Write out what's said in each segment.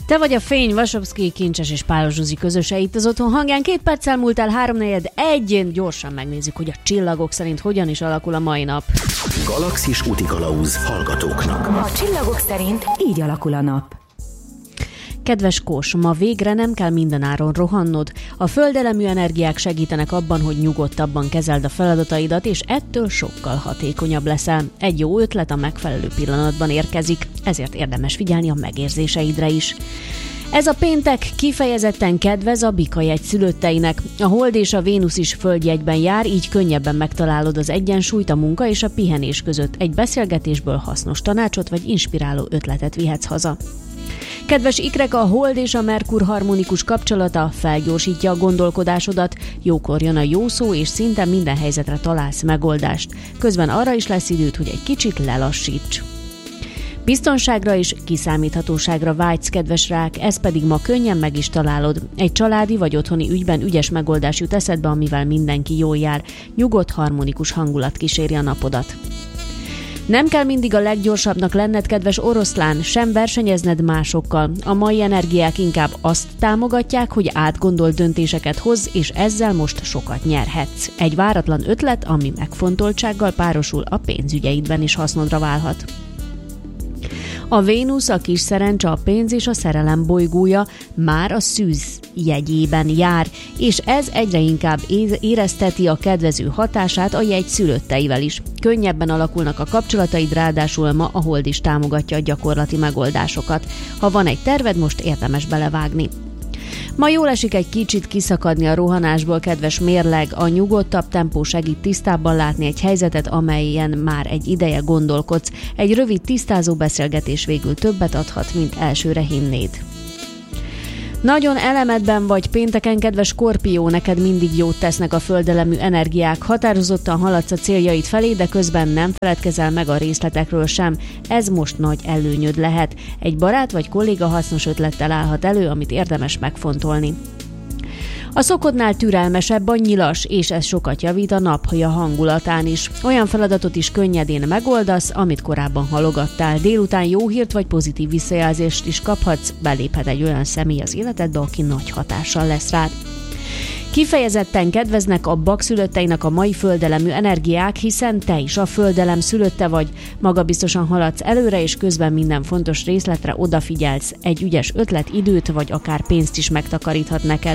Te vagy a fény, Vasovszky, Kincses és Pálos Zsuzi közöse itt az Otthon hangján. 2 perccel múlt el 3:04. Gyorsan megnézzük, hogy a csillagok szerint hogyan is alakul a mai nap. Galaxis útikalauz hallgatóknak. A csillagok szerint így alakul a nap. Kedves Kós, ma végre nem kell mindenáron rohannod. A földelemű energiák segítenek abban, hogy nyugodtabban kezeld a feladataidat, és ettől sokkal hatékonyabb leszel. Egy jó ötlet a megfelelő pillanatban érkezik, ezért érdemes figyelni a megérzéseidre is. Ez a péntek kifejezetten kedvez a bikajegy szülötteinek. A Hold és a Vénusz is földjegyben jár, így könnyebben megtalálod az egyensúlyt a munka és a pihenés között. Egy beszélgetésből hasznos tanácsot vagy inspiráló ötletet vihetsz haza. Kedves ikrek, a Hold és a Merkur harmonikus kapcsolata felgyorsítja a gondolkodásodat, jókor jön a jó szó, és szinte minden helyzetre találsz megoldást. Közben arra is lesz időd, hogy egy kicsit lelassíts. Biztonságra és kiszámíthatóságra vágysz, kedves rák, ez pedig ma könnyen meg is találod. Egy családi vagy otthoni ügyben ügyes megoldás jut eszedbe, amivel mindenki jól jár. Nyugodt, harmonikus hangulat kíséri a napodat. Nem kell mindig a leggyorsabbnak lenned, kedves oroszlán, sem versenyezned másokkal. A mai energiák inkább azt támogatják, hogy átgondolt döntéseket hozz, és ezzel most sokat nyerhetsz. Egy váratlan ötlet, ami megfontoltsággal párosul, a pénzügyeidben is hasznodra válhat. A Vénusz, a kis szerencse, a pénz és a szerelem bolygója már a szűz jegyében jár, és ez egyre inkább érezteti a kedvező hatását a jegy szülötteivel is. Könnyebben alakulnak a kapcsolataid, ráadásul ma a Hold is támogatja a gyakorlati megoldásokat. Ha van egy terved, most érdemes belevágni. Ma jól esik egy kicsit kiszakadni a rohanásból, kedves mérleg, a nyugodtabb tempó segít tisztábban látni egy helyzetet, amelyen már egy ideje gondolkodsz. Egy rövid tisztázó beszélgetés végül többet adhat, mint elsőre hinnéd. Nagyon elemedben vagy pénteken, kedves Skorpió, neked mindig jót tesznek a földelemű energiák. Határozottan haladsz a céljaid felé, de közben nem feledkezel meg a részletekről sem. Ez most nagy előnyöd lehet. Egy barát vagy kolléga hasznos ötlettel állhat elő, amit érdemes megfontolni. A szokodnál türelmesebb a nyilas, és ez sokat javít a napja hangulatán is. Olyan feladatot is könnyedén megoldasz, amit korábban halogattál. Délután jó hírt vagy pozitív visszajelzést is kaphatsz, beléphet egy olyan személy az életedbe, aki nagy hatással lesz rád. Kifejezetten kedveznek a Bak szülötteinek a mai földelemű energiák, hiszen te is a földelem szülötte vagy, magabiztosan haladsz előre, és közben minden fontos részletre odafigyelsz. Egy ügyes ötlet időt vagy akár pénzt is megtakaríthat neked.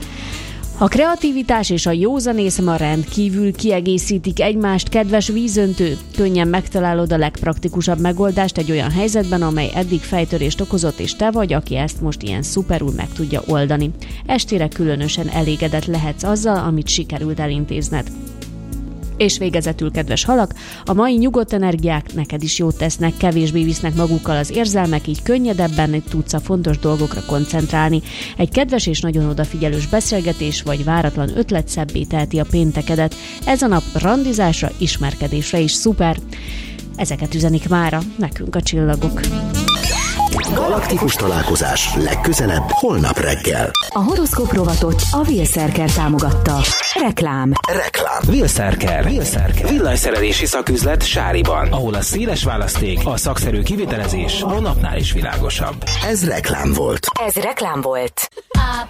A kreativitás és a józanész ma rendkívül kiegészítik egymást, kedves vízöntő. Könnyen megtalálod a legpraktikusabb megoldást egy olyan helyzetben, amely eddig fejtörést okozott, és te vagy, aki ezt most ilyen szuperul meg tudja oldani. Estére különösen elégedett lehetsz azzal, amit sikerült elintézned. És végezetül, kedves halak, a mai nyugodt energiák neked is jót tesznek, kevésbé visznek magukkal az érzelmek, így könnyedebben tudsz a fontos dolgokra koncentrálni. Egy kedves és nagyon odafigyelős beszélgetés vagy váratlan ötlet szebbé teheti a péntekedet. Ez a nap randizásra, ismerkedésre is szuper. Ezeket üzenik mára nekünk a csillagok. Galaktikus találkozás legközelebb holnap reggel. A horoszkóp rovatot a Wheelszerker támogatta. Reklám. Wheelszerker. Villanyszerelési szaküzlet Sáriban, ahol a széles választék, a szakszerű kivitelezés a napnál is világosabb. Ez reklám volt.